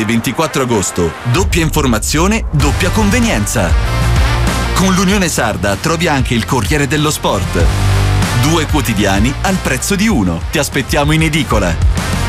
e 24 agosto, doppia informazione, doppia convenienza. Con l'Unione Sarda trovi anche il Corriere dello Sport. 2 quotidiani al prezzo di uno. Ti aspettiamo in edicola.